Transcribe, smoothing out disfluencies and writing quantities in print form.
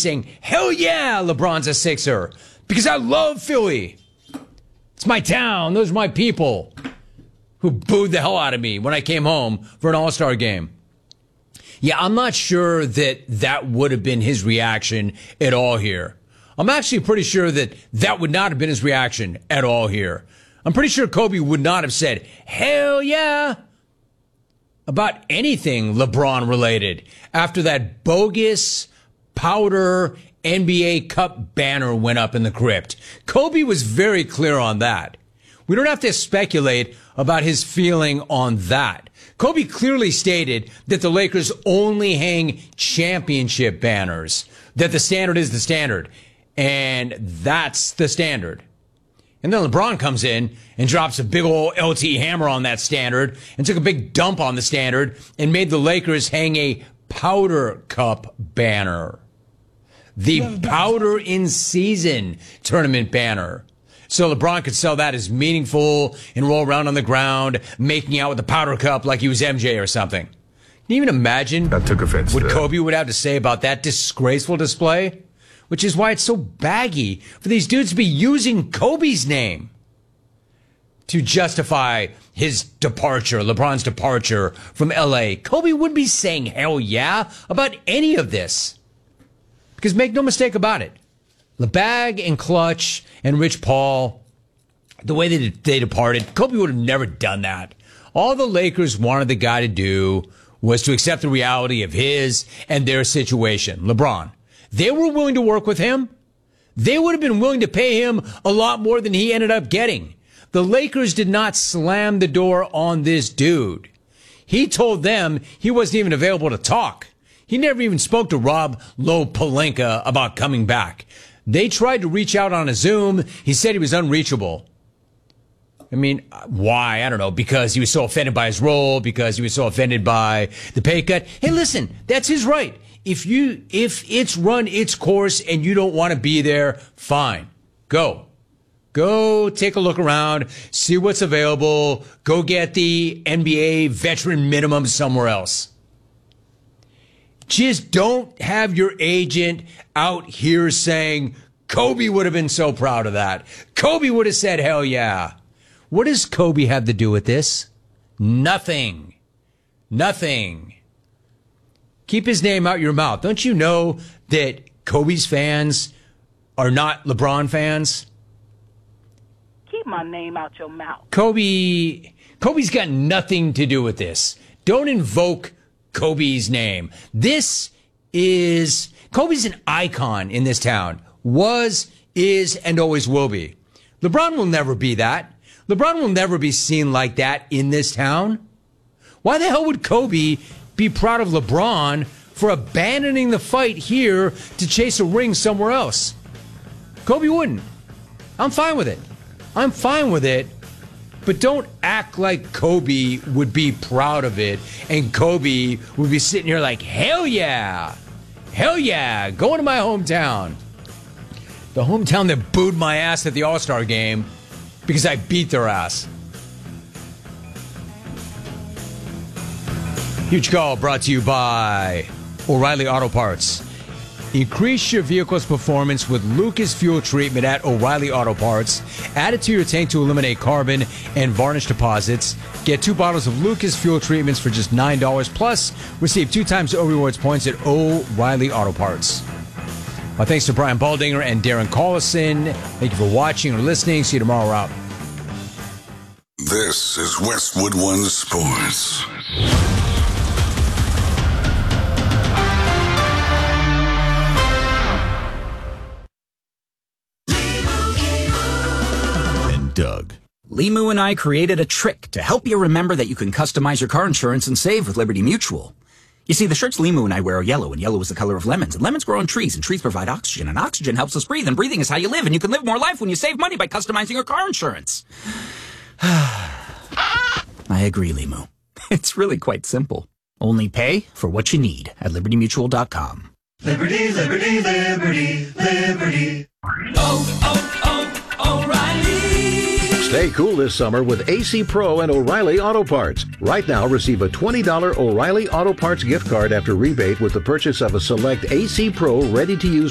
saying, hell yeah, LeBron's a Sixer. Because I love Philly. It's my town. Those are my people who booed the hell out of me when I came home for an All-Star game. Yeah, I'm not sure that would have been his reaction at all here. I'm actually pretty sure that would not have been his reaction at all here. I'm pretty sure Kobe would not have said, hell yeah, about anything LeBron related after that bogus powder NBA Cup banner went up in the crypt. Kobe was very clear on that. We don't have to speculate about his feeling on that. Kobe clearly stated that the Lakers only hang championship banners, that the standard is the standard, and that's the standard. And then LeBron comes in and drops a big old LT hammer on that standard and took a big dump on the standard and made the Lakers hang a powder cup banner. The powder in season tournament banner. So LeBron could sell that as meaningful and roll around on the ground, making out with the powder cup like he was MJ or something. Can you even imagine what Kobe would have to say about that disgraceful display? Which is why it's so baggy for these dudes to be using Kobe's name to justify his departure, LeBron's departure from LA. Kobe wouldn't be saying hell yeah about any of this. Because make no mistake about it, LeBag and Clutch and Rich Paul, the way they departed, Kobe would have never done that. All the Lakers wanted the guy to do was to accept the reality of his and their situation, LeBron. They were willing to work with him. They would have been willing to pay him a lot more than he ended up getting. The Lakers did not slam the door on this dude. He told them he wasn't even available to talk. He never even spoke to Rob Lowe Pelinka about coming back. They tried to reach out on a Zoom. He said he was unreachable. I mean, why? I don't know. Because he was so offended by his role, because he was so offended by the pay cut. Hey, listen, that's his right. If it's run its course and you don't want to be there, fine. Go take a look around, see what's available, go get the NBA veteran minimum somewhere else. Just don't have your agent out here saying, Kobe would have been so proud of that. Kobe would have said, hell yeah. What does Kobe have to do with this? Nothing. Keep his name out your mouth. Don't you know that Kobe's fans are not LeBron fans? Keep my name out your mouth. Kobe's got nothing to do with this. Don't invoke Kobe's name. Kobe's an icon in this town. Was, is, and always will be. LeBron will never be that. LeBron will never be seen like that in this town. Why the hell would Kobe be proud of LeBron for abandoning the fight here to chase a ring somewhere else? Kobe wouldn't. I'm fine with it. But don't act like Kobe would be proud of it and Kobe would be sitting here like, hell yeah, going to my hometown. The hometown that booed my ass at the All-Star game because I beat their ass. Huge call brought to you by O'Reilly Auto Parts. Increase your vehicle's performance with Lucas Fuel Treatment at O'Reilly Auto Parts. Add it to your tank to eliminate carbon and varnish deposits. Get 2 bottles of Lucas Fuel Treatments for just $9. Plus, receive 2 times O Rewards points at O'Reilly Auto Parts. My thanks to Brian Baldinger and Darren Collison. Thank you for watching or listening. See you tomorrow. We're out. This is Westwood One Sports. Doug. Limu and I created a trick to help you remember that you can customize your car insurance and save with Liberty Mutual. You see, the shirts Limu and I wear are yellow, and yellow is the color of lemons, and lemons grow on trees, and trees provide oxygen, and oxygen helps us breathe, and breathing is how you live, and you can live more life when you save money by customizing your car insurance. I agree, Limu. It's really quite simple. Only pay for what you need at LibertyMutual.com. Liberty, liberty, liberty, liberty. O'Reilly. Stay cool this summer with AC Pro and O'Reilly Auto Parts. Right now, receive a $20 O'Reilly Auto Parts gift card after rebate with the purchase of a select AC Pro ready-to-use